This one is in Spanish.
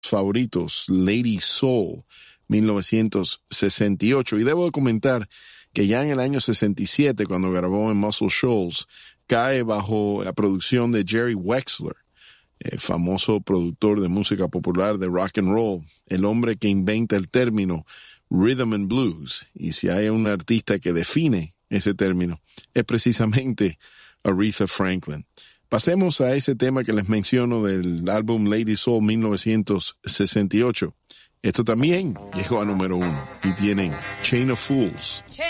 favoritos, Lady Soul, 1968. Y debo de comentar que ya en el año 67, cuando grabó en Muscle Shoals, cae bajo la producción de Jerry Wexler, famoso productor de música popular de rock and roll, el hombre que inventa el término rhythm and blues. Y si hay un artista que define ese término, es precisamente Aretha Franklin. Pasemos a ese tema que les menciono del álbum Lady Soul 1968. Esto también llegó a número 1 y tienen Chain of Fools. Chain